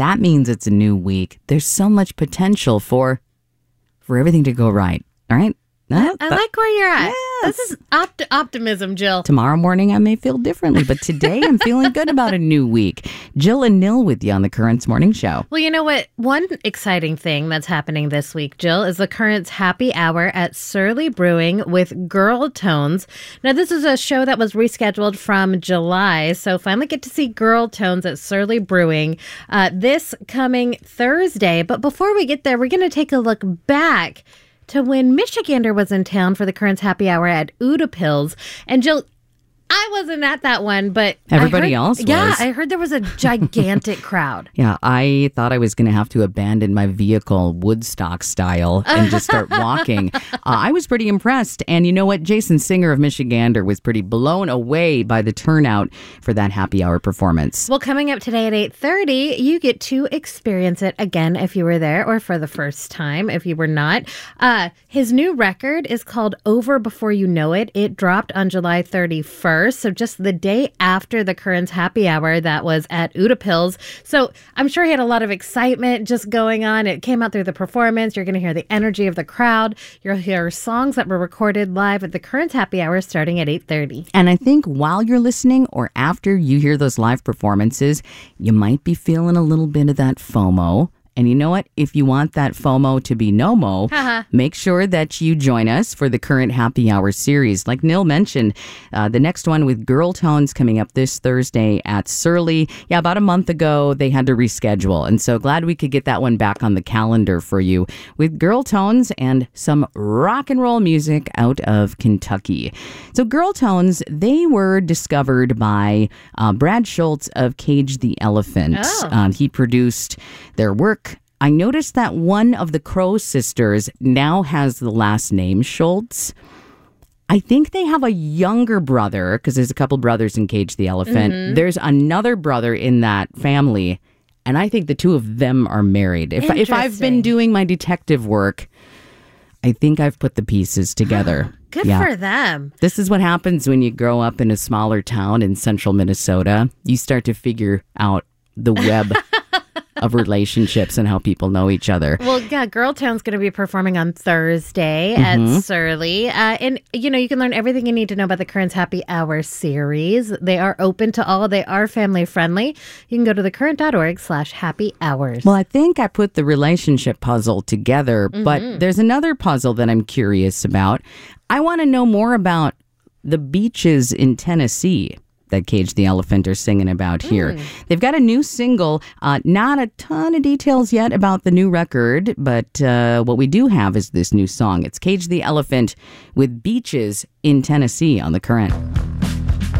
That means it's a new week. There's so much potential for everything to go right. All right? I like where you're at. Yes. This is optimism, Jill. Tomorrow morning I may feel differently, but today I'm feeling good about a new week. Jill and Nil with you on the Currents Morning Show. Well, you know what? One exciting thing that's happening this week, Jill, is the Currents Happy Hour at Surly Brewing with Girl Tones. Now, this is a show that was rescheduled from July, so finally get to see Girl Tones at Surly Brewing this coming Thursday. But before we get there, we're going to take a look back to when Michigander was in town for the Currents Happy Hour at Udapils. And Jill, I wasn't at that one, but everybody else was. Yeah, I heard there was a gigantic crowd. Yeah, I thought I was going to have to abandon my vehicle Woodstock style and just start walking. I was pretty impressed. And you know what? Jason Singer of Michigander was pretty blown away by the turnout for that happy hour performance. Well, coming up today at 8:30, you get to experience it again if you were there, or for the first time if you were not. His new record is called Over Before You Know It. It dropped on July 31st. So just the day after the Currents Happy Hour that was at Udapils. So I'm sure he had a lot of excitement just going on. It came out through the performance. You're going to hear the energy of the crowd. You'll hear songs that were recorded live at the Currents Happy Hour starting at 8:30. And I think while you're listening or after you hear those live performances, you might be feeling a little bit of that FOMO. And you know what? If you want that FOMO to be no-mo, make sure that you join us for the Current Happy Hour series. Like Nil mentioned, the next one with Girl Tones coming up this Thursday at Surly. Yeah, about a month ago, they had to reschedule. And so glad we could get that one back on the calendar for you with Girl Tones and some rock and roll music out of Kentucky. So Girl Tones, they were discovered by Brad Schultz of Cage the Elephant. He produced their work. I noticed that one of the Crow sisters now has the last name Schultz. I think they have a younger brother, because there's a couple brothers in Cage the Elephant. Mm-hmm. There's another brother in that family, and I think the two of them are married. If I've been doing my detective work, I think I've put the pieces together. Good for them. This is what happens when you grow up in a smaller town in central Minnesota. You start to figure out the web of relationships and how people know each other. Well, yeah, Girl Town's going to be performing on Thursday at Surly. And, you know, you can learn everything you need to know about the Currents Happy Hour series. They are open to all. They are family friendly. You can go to thecurrent.org/happy hours. Well, I think I put the relationship puzzle together, but there's another puzzle that I'm curious about. I want to know more about the beaches in Tennessee that Cage the Elephant are singing about here. They've got a new single, not a ton of details yet about the new record, but what we do have is this new song. It's Cage the Elephant with Beaches in Tennessee on The Current.